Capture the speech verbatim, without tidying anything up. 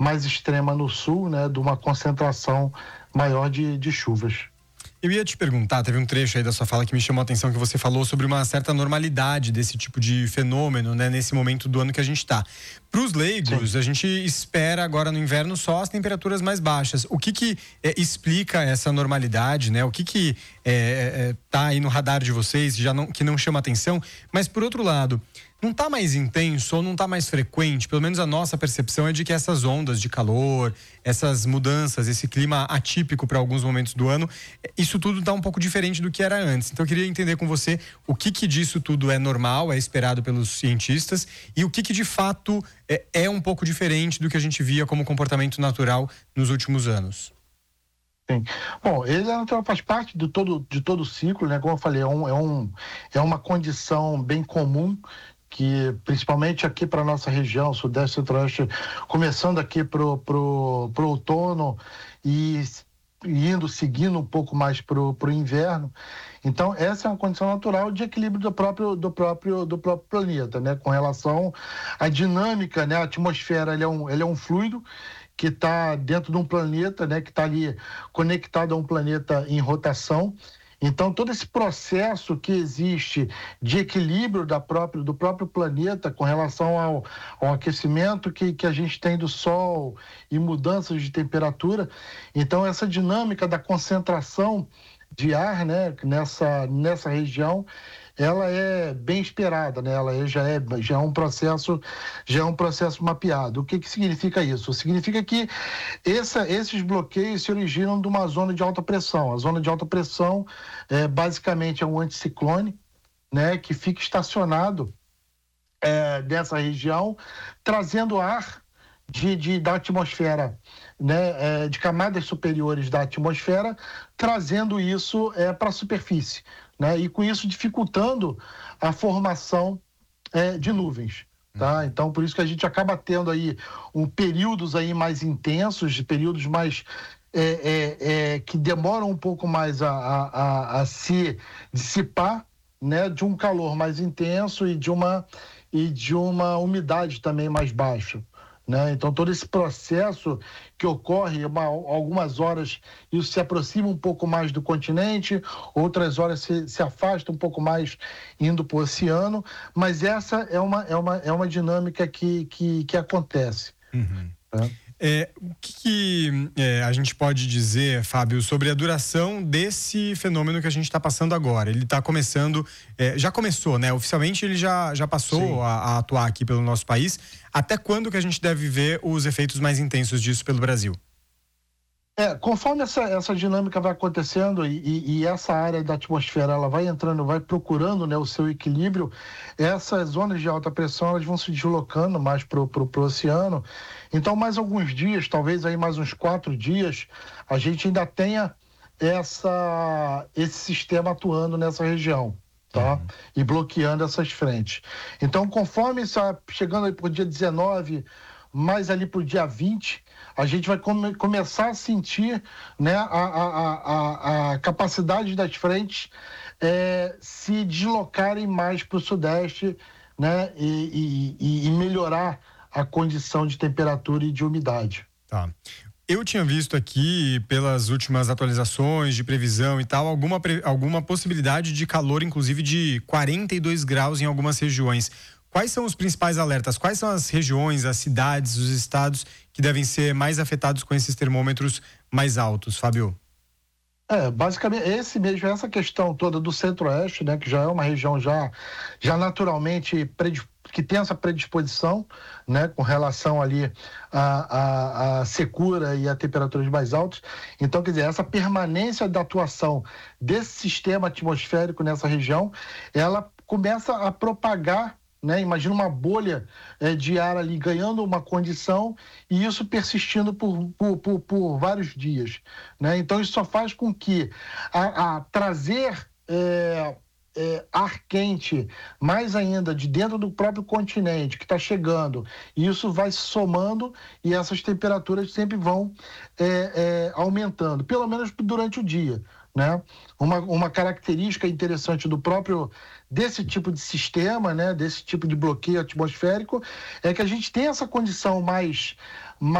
mais extrema no sul, né, de uma concentração maior de, de chuvas. Eu ia te perguntar, teve um trecho aí da sua fala que me chamou a atenção, que você falou sobre uma certa normalidade desse tipo de fenômeno, né, nesse momento do ano que a gente está. Para os leigos, Sim. a gente espera agora no inverno só as temperaturas mais baixas. O que que é, explica essa normalidade, né? O que que é, é, tá aí no radar de vocês, já não, que não chama atenção? Mas por outro lado, não está mais intenso ou não está mais frequente? Pelo menos a nossa percepção é de que essas ondas de calor, essas mudanças, esse clima atípico para alguns momentos do ano, isso tudo está um pouco diferente do que era antes. Então eu queria entender com você o que que disso tudo é normal, é esperado pelos cientistas, e o que que de fato é, é um pouco diferente do que a gente via como comportamento natural nos últimos anos. Sim. Bom, ele é natural, faz parte de todo, de todo o ciclo, né? Como eu falei, é, um, é, um, é uma condição bem comum, que principalmente aqui para a nossa região, Sudeste e Centro-Oeste, começando aqui pro, pro, pro outono e indo, seguindo um pouco mais pro, pro inverno. Então, essa é uma condição natural de equilíbrio do próprio, do próprio, do próprio planeta, né? Com relação à dinâmica, né? A atmosfera, ele é um, ele é um fluido que está dentro de um planeta, né? Que está ali conectado a um planeta em rotação. Então, todo esse processo que existe de equilíbrio da própria, do próprio planeta com relação ao, ao aquecimento que, que a gente tem do Sol e mudanças de temperatura, então essa dinâmica da concentração de ar, né, nessa, nessa região, ela é bem esperada, né? Ela é, já, é, já é um processo, já é um processo mapeado. O que que significa isso? Significa que essa, esses bloqueios se originam de uma zona de alta pressão. A zona de alta pressão é, basicamente é um anticiclone, né, que fica estacionado é, nessa região, trazendo ar de, de, da atmosfera, né, é, de camadas superiores da atmosfera, trazendo isso é, para a superfície, né, e com isso dificultando a formação é, de nuvens. Tá? Então, por isso que a gente acaba tendo aí um, períodos aí mais intensos, de períodos mais é, é, é, que demoram um pouco mais a, a, a, a se dissipar, né, de um calor mais intenso e de uma, e de uma umidade também mais baixa. Né? Então, todo esse processo que ocorre, uma, algumas horas isso se aproxima um pouco mais do continente, outras horas se, se afasta um pouco mais indo para o oceano, mas essa é uma, é uma, é uma dinâmica que, que, que acontece. Uhum. Né? É, o que, que é, a gente pode dizer, Fábio, sobre a duração desse fenômeno que a gente está passando agora? Ele está começando, é, já começou, né? Oficialmente ele já, já passou a, a atuar aqui pelo nosso país. Até quando que a gente deve ver os efeitos mais intensos disso pelo Brasil? É, conforme essa, essa dinâmica vai acontecendo e, e, e essa área da atmosfera ela vai entrando, vai procurando, né, o seu equilíbrio, essas zonas de alta pressão elas vão se deslocando mais pro, pro, pro oceano. Então, mais alguns dias, talvez aí mais uns quatro dias, a gente ainda tenha essa, esse sistema atuando nessa região. Tá? Uhum. E bloqueando essas frentes. Então, conforme está chegando aí pro dia dezenove, mais ali pro dia vinte, a gente vai come, começar a sentir, né, a, a, a, a capacidade das frentes é, se deslocarem mais para o sudeste, né, e, e, e melhorar a condição de temperatura e de umidade. Tá. Eu tinha visto aqui, pelas últimas atualizações de previsão e tal, alguma, alguma possibilidade de calor, inclusive de quarenta e dois graus em algumas regiões. Quais são os principais alertas? Quais são as regiões, as cidades, os estados que devem ser mais afetados com esses termômetros mais altos, Fábio? É, basicamente, esse mesmo, essa questão toda do Centro-Oeste, né, que já é uma região já, já naturalmente que tem essa predisposição, né, com relação ali à, à, à secura e a temperaturas mais altas. Então, quer dizer, essa permanência da atuação desse sistema atmosférico nessa região, ela começa a propagar, né? Imagina uma bolha é, de ar ali ganhando uma condição e isso persistindo por, por, por, por vários dias, né? Então isso só faz com que a, a trazer é, é, ar quente mais ainda de dentro do próprio continente que está chegando, e isso vai somando e essas temperaturas sempre vão é, é, aumentando, pelo menos durante o dia. Né? Uma, uma característica interessante do próprio desse tipo de sistema, né? Desse tipo de bloqueio atmosférico, é que a gente tem essa condição mais,